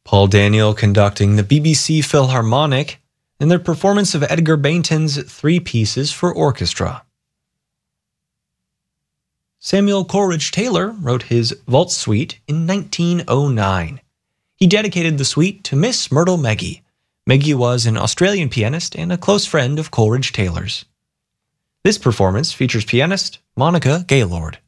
Paul Daniel conducting the BBC Philharmonic in their performance of Edgar Bainton's Three Pieces for Orchestra. Samuel Coleridge Taylor wrote his Waltz Suite in 1909. He dedicated the suite to Miss Myrtle Meggie. Meggie was an Australian pianist and a close friend of Coleridge Taylor's. This performance features pianist Monica Gaylord.